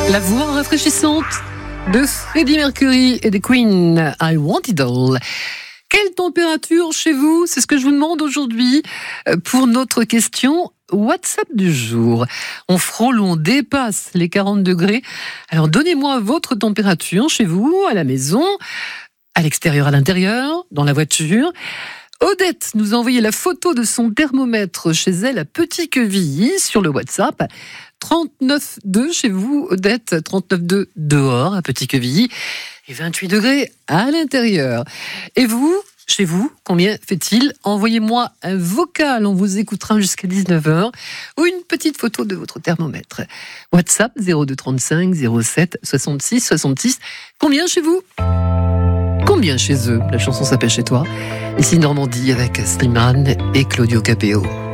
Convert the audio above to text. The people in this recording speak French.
La voix rafraîchissante de Freddie Mercury et des Queen, I Want It All. Quelle température chez vous? C'est ce que je vous demande aujourd'hui pour notre question WhatsApp du jour. On frôle ou on dépasse les 40 degrés. Alors donnez-moi votre température chez vous, à la maison, à l'extérieur, à l'intérieur, dans la voiture. Odette nous a envoyé la photo de son thermomètre chez elle à Petit-Quevilly sur le WhatsApp. 39,2 chez vous, Odette, 39,2 dehors à Petit-Quevilly et 28 degrés à l'intérieur. Et vous, chez vous, combien fait-il? Envoyez-moi un vocal, on vous écoutera jusqu'à 19h, ou une petite photo de votre thermomètre. WhatsApp 0235 07 66 66. Combien chez vous? Combien chez eux? La chanson s'appelle Chez toi. Ici Normandie avec Slimane et Claudio Capéo.